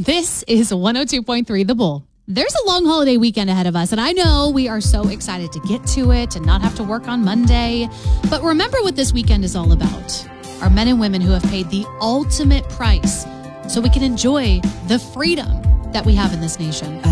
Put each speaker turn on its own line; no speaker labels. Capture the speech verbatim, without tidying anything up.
This is one oh two point three The Bull. There's a long holiday weekend ahead of us, and I know we are so excited to get to it and not have to work on Monday. But remember what this weekend is all about. Our men and women who have paid the ultimate price so we can enjoy the freedom that we have in this nation.